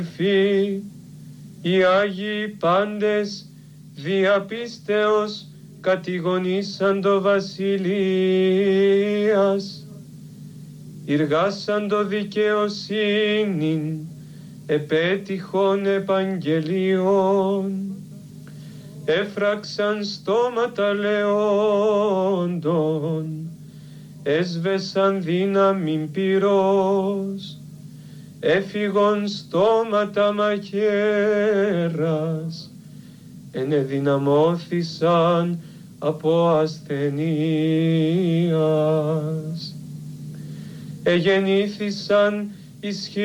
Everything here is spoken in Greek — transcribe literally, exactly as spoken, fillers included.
Οι Άγιοι πάντες διαπίστεως κατηγονήσαν το βασιλείας, ηργάσαν το δικαιοσύνην, επέτυχον επαγγελίων, έφραξαν στόματα λεόντων, έσβεσαν δύναμην πυρός, έφυγον στόματα μαχαίρας, ενεδυναμώθησαν από ασθενείας, εγεννήθησαν ισχυροί